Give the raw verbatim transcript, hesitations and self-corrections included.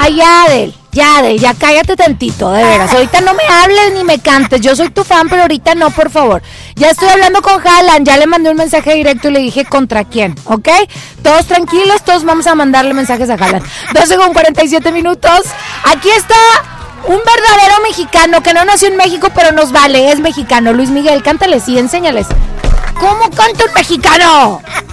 Ay, Adel, ya, Adel, ya cállate tantito, de veras. Ahorita no me hables ni me cantes. Yo soy tu fan, pero ahorita no, por favor. Ya estoy hablando con Haaland. Ya le mandé un mensaje directo y le dije contra quién, ¿ok? Todos tranquilos, todos vamos a mandarle mensajes a Haaland. doce con cuarenta y siete minutos. Aquí está un verdadero mexicano que no nació en México, pero nos vale. Es mexicano. Luis Miguel, cántale, sí, enséñales. ¿Cómo canta un mexicano?